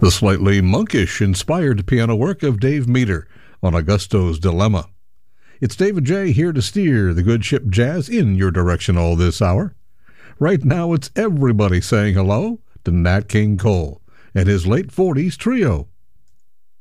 The slightly monkish-inspired piano work of Dave Meter on Augusto's Dilemma. It's David J. here to steer the good ship Jazz in your direction all this hour. Right now it's everybody saying hello to Nat King Cole and his late 40s trio,